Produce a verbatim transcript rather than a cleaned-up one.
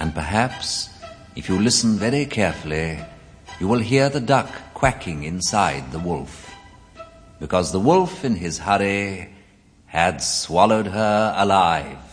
And perhaps, if you listen very carefully, you will hear the duck quacking inside the wolf, because the wolf in his hurry had swallowed her alive.